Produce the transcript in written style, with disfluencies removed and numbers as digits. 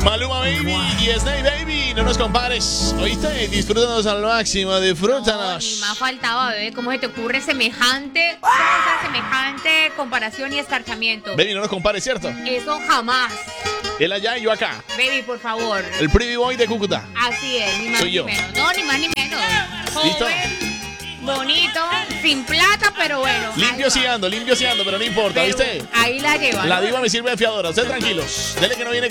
Maluma Baby y Snake Baby. No nos compares. ¿Oíste? Disfrútanos al máximo. Disfrútanos. No, ni más faltaba, bebé. ¿Cómo se te ocurre semejante comparación y escarchamiento? Baby, no nos compares, ¿cierto? Eso jamás. Él allá y yo acá. Baby, por favor. El Pretty Boy de Cúcuta. Así es, ni más Soy ni yo. menos. No, ni más ni menos. ¿Listo? Joven, bonito, sin plata, pero bueno. Limpio sí ando, pero no importa, Pero ¿viste? ahí la lleva. La diva me sirve de fiadora. Ustedes tranquilos. Dele que no viene